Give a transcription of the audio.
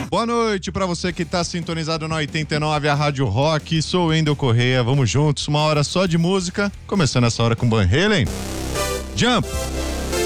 Boa noite pra você que tá sintonizado na 89, a Rádio Rock. Sou o Wendel Correia, vamos juntos, uma hora só de música. Começando essa hora com Van Halen. Jump!